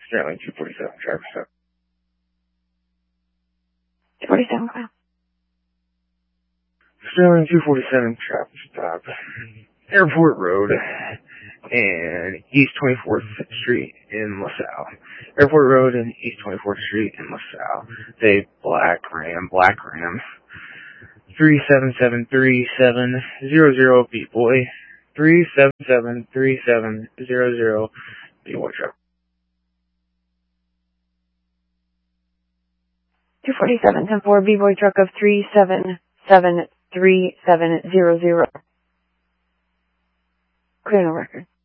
Sterling 247, driver stop. 247, wow. Sterling 247, traffic stop. Airport Road and East 24th Street in LaSalle. Airport Road and East 24th Street in LaSalle. Say Black Ram. 3773700 Beat Boy. 3773700 Beat Boy truck. 247, 10-4, B-Boy truck of 3773700. Clear no record.